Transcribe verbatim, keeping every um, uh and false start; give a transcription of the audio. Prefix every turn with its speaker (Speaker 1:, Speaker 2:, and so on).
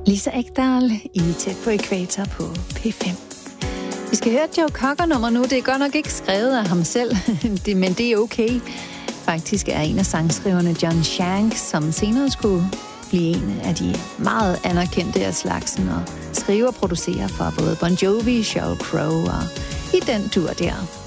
Speaker 1: Lisa Ekdahl i Tæt på Ækvator på P fem. Vi skal høre Joe Cocker-nummer nu. Det er godt nok ikke skrevet af ham selv, men det er okay. Faktisk er en af sangskriverne John Shanks, som senere skulle blive en af de meget anerkendte af slagsen og skriver og producerer for både Bon Jovi, Sheryl Crow og i den tur der.